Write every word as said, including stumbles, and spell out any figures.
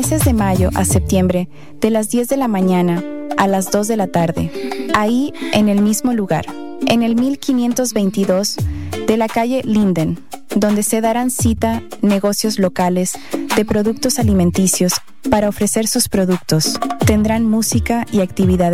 Meses de mayo a septiembre, de las diez de la mañana a las dos de la tarde, ahí en el mismo lugar, en el mil quinientos veintidós de la calle Linden, donde se darán cita negocios locales de productos alimenticios para ofrecer sus productos. Tendrán música y actividades